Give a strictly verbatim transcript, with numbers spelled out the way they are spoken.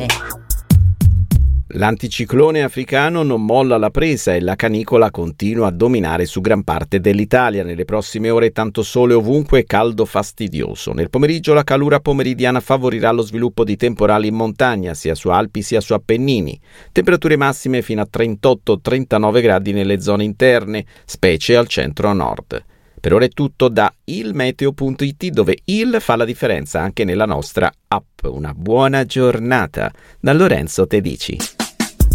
mille. L'anticiclone africano non molla la presa e la canicola continua a dominare su gran parte dell'Italia. Nelle prossime ore tanto sole ovunque e caldo fastidioso. Nel pomeriggio la calura pomeridiana favorirà lo sviluppo di temporali in montagna, sia su Alpi sia su Appennini. Temperature massime fino a trentotto trentanove gradi nelle zone interne, specie al centro-nord. Per ora è tutto da ilmeteo punto it, dove il fa la differenza anche nella nostra app. Una buona giornata da Lorenzo Tedici.